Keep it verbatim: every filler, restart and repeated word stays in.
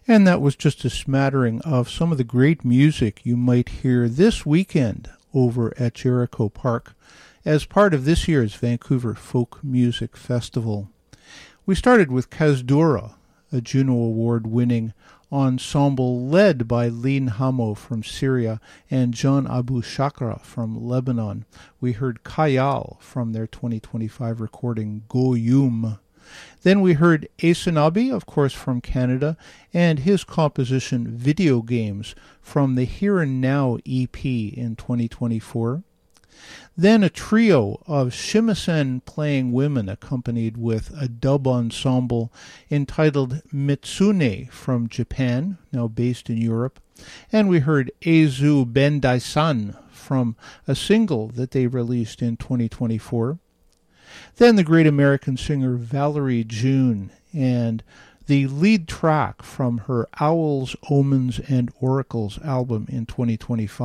And that was just a smattering of some of the great music you might hear this weekend over at Jericho Park as part of this year's Vancouver Folk Music Festival. We started with Kazdura, a Juno Award-winning ensemble led by Lin Hamo from Syria and John Abu Shakra from Lebanon. We heard Kayal from their twenty twenty-five recording Goyum. Then we heard Asanabi, of course from Canada, and his composition Video Games from the Here and Now E P in twenty twenty-four. Then a trio of Shimisen playing women accompanied with a dub ensemble entitled Mitsune from Japan, now based in Europe. And we heard Eizu Bendai-san from a single that they released in twenty twenty-four. Then the great American singer Valerie June and the lead track from her Owls, Omens, and Oracles album in twenty twenty-five.